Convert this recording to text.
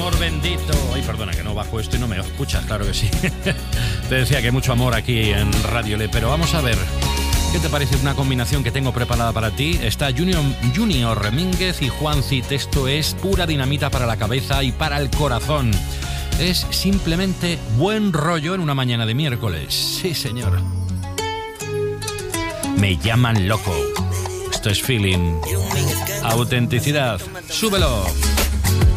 amor bendito. Ay, perdona, que no bajo esto y no me escuchas, claro que sí. Te decía que hay mucho amor aquí en Radio Le, pero vamos a ver. ¿Qué te parece una combinación que tengo preparada para ti? Está Junior Remínguez y Juan Cid. Esto es pura dinamita para la cabeza y para el corazón. Es simplemente buen rollo en una mañana de miércoles. Sí, señor. Me llaman loco. Esto es feeling. Autenticidad. Súbelo.